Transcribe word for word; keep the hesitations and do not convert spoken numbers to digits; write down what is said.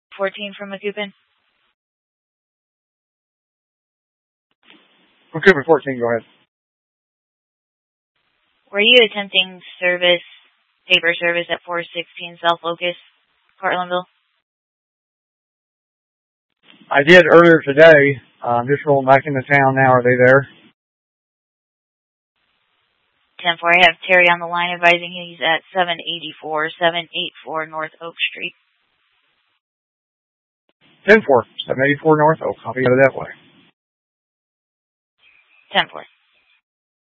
fourteen from McCoupin. McCoupin fourteen, go ahead. Were you attempting service, paper service at four sixteen South Locust, Carlinville? I did earlier today. I'm just rolling back into town now. Are they there? ten four, I have Terry on the line advising he's at seven eighty-four, seven eighty-four North Oak Street. ten four, seven eighty-four North Oak. I'll be over that way. ten four.